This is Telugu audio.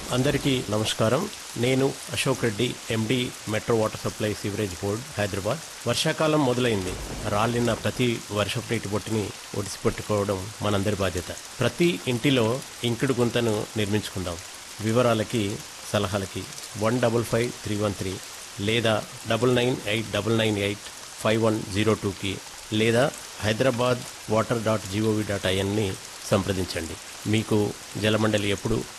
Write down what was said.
అందరికీ నమస్కారం. నేను అశోక్ రెడ్డి, ఎండి, metro water supply sewerage board, Hyderabad. వర్షాకాలం మొదలైంది. రాలిన ప్రతి వర్షపు నీటి బొట్టుని ఒడిసిపెట్టుకోవడం మనందరి బాధ్యత. ప్రతి ఇంటిలో ఇంకుడు గుంతను నిర్మించుకుందాం. వివరాలకి, సలహాలకి 155313 లేదా 9989985102కి లేదా hyderabadwater.gov.inని సంప్రదించండి. మీకు జలమండలి ఎప్పుడు